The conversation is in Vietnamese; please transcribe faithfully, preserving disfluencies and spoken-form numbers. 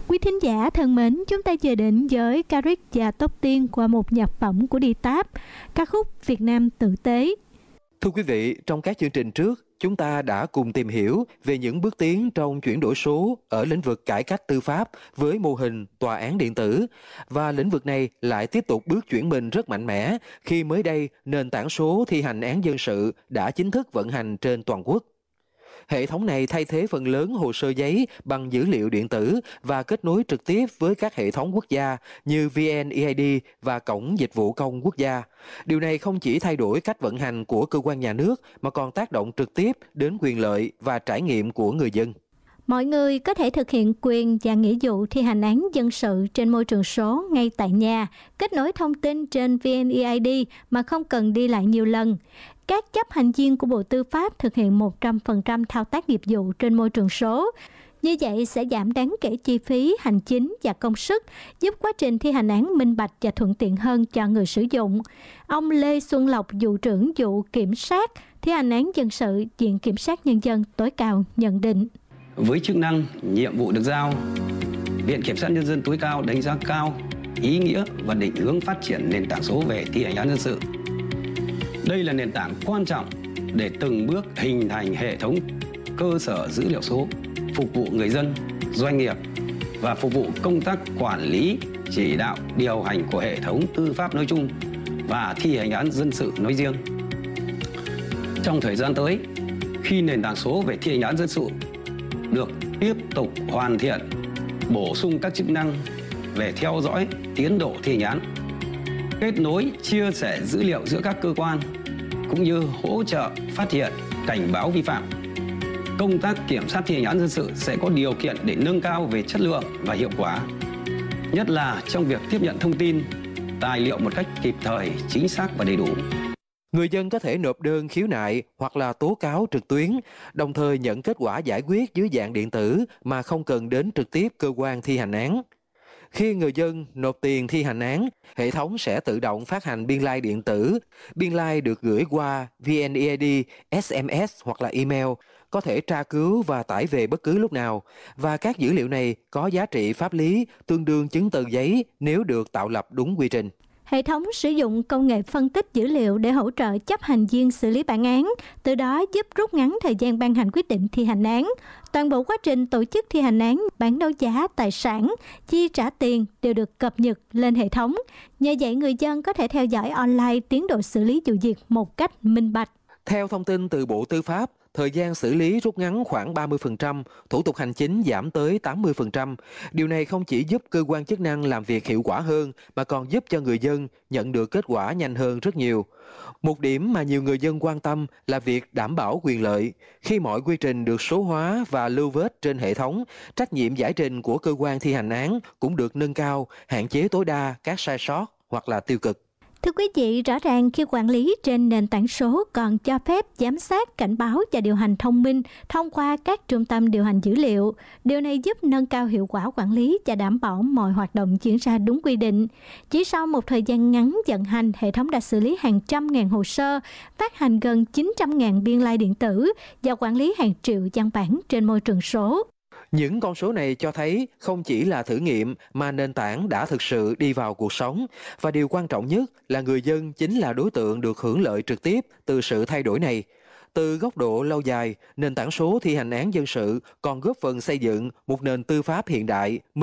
Quý thính giả thân mến, chúng ta chờ đến với Caric và Tóc Tiên qua một nhạc phẩm của Đi Táp, ca khúc Việt Nam Tử Tế. Thưa quý vị, trong các chương trình trước, chúng ta đã cùng tìm hiểu về những bước tiến trong chuyển đổi số ở lĩnh vực cải cách tư pháp với mô hình tòa án điện tử. Và lĩnh vực này lại tiếp tục bước chuyển mình rất mạnh mẽ khi mới đây nền tảng số thi hành án dân sự đã chính thức vận hành trên toàn quốc. Hệ thống này thay thế phần lớn hồ sơ giấy bằng dữ liệu điện tử và kết nối trực tiếp với các hệ thống quốc gia như vê en e i đê và Cổng Dịch vụ Công Quốc gia. Điều này không chỉ thay đổi cách vận hành của cơ quan nhà nước mà còn tác động trực tiếp đến quyền lợi và trải nghiệm của người dân. Mọi người có thể thực hiện quyền và nghĩa vụ thi hành án dân sự trên môi trường số ngay tại nhà, kết nối thông tin trên vê en e i đê mà không cần đi lại nhiều lần. Các chấp hành viên của Bộ Tư pháp thực hiện một trăm phần trăm thao tác nghiệp vụ trên môi trường số. Như vậy sẽ giảm đáng kể chi phí, hành chính và công sức, giúp quá trình thi hành án minh bạch và thuận tiện hơn cho người sử dụng. Ông Lê Xuân Lộc, vụ trưởng vụ kiểm sát thi hành án dân sự, Viện Kiểm sát Nhân dân tối cao nhận định. Với chức năng, nhiệm vụ được giao, Viện Kiểm sát Nhân dân tối cao đánh giá cao ý nghĩa và định hướng phát triển nền tảng số về thi hành án dân sự. Đây là nền tảng quan trọng để từng bước hình thành hệ thống cơ sở dữ liệu số, phục vụ người dân, doanh nghiệp và phục vụ công tác quản lý, chỉ đạo, điều hành của hệ thống tư pháp nói chung và thi hành án dân sự nói riêng. Trong thời gian tới, khi nền tảng số về thi hành án dân sự được tiếp tục hoàn thiện, bổ sung các chức năng về theo dõi tiến độ thi hành án, kết nối, chia sẻ dữ liệu giữa các cơ quan, cũng như hỗ trợ phát hiện, cảnh báo vi phạm, công tác kiểm soát thi hành án dân sự sẽ có điều kiện để nâng cao về chất lượng và hiệu quả, nhất là trong việc tiếp nhận thông tin, tài liệu một cách kịp thời, chính xác và đầy đủ. Người dân có thể nộp đơn khiếu nại hoặc là tố cáo trực tuyến, đồng thời nhận kết quả giải quyết dưới dạng điện tử mà không cần đến trực tiếp cơ quan thi hành án. Khi người dân nộp tiền thi hành án, hệ thống sẽ tự động phát hành biên lai điện tử. Biên lai được gửi qua vê en e i đê, ét em ét hoặc là email, có thể tra cứu và tải về bất cứ lúc nào. Và các dữ liệu này có giá trị pháp lý tương đương chứng từ giấy nếu được tạo lập đúng quy trình. Hệ thống sử dụng công nghệ phân tích dữ liệu để hỗ trợ chấp hành viên xử lý bản án, từ đó giúp rút ngắn thời gian ban hành quyết định thi hành án. Toàn bộ quá trình tổ chức thi hành án, bán đấu giá tài sản, chi trả tiền đều được cập nhật lên hệ thống. Nhờ vậy, người dân có thể theo dõi online tiến độ xử lý vụ việc một cách minh bạch. Theo thông tin từ Bộ Tư pháp, thời gian xử lý rút ngắn khoảng ba mươi phần trăm, thủ tục hành chính giảm tới tám mươi phần trăm. Điều này không chỉ giúp cơ quan chức năng làm việc hiệu quả hơn, mà còn giúp cho người dân nhận được kết quả nhanh hơn rất nhiều. Một điểm mà nhiều người dân quan tâm là việc đảm bảo quyền lợi. Khi mọi quy trình được số hóa và lưu vết trên hệ thống, trách nhiệm giải trình của cơ quan thi hành án cũng được nâng cao, hạn chế tối đa các sai sót hoặc là tiêu cực. Thưa quý vị, rõ ràng khi quản lý trên nền tảng số còn cho phép giám sát, cảnh báo và điều hành thông minh thông qua các trung tâm điều hành dữ liệu. Điều này giúp nâng cao hiệu quả quản lý và đảm bảo mọi hoạt động diễn ra đúng quy định. Chỉ sau một thời gian ngắn vận hành, hệ thống đã xử lý hàng trăm ngàn hồ sơ, phát hành gần chín trăm ngàn biên lai điện tử và quản lý hàng triệu văn bản trên môi trường số. Những con số này cho thấy không chỉ là thử nghiệm mà nền tảng đã thực sự đi vào cuộc sống. Và điều quan trọng nhất là người dân chính là đối tượng được hưởng lợi trực tiếp từ sự thay đổi này. Từ góc độ lâu dài, nền tảng số thi hành án dân sự còn góp phần xây dựng một nền tư pháp hiện đại,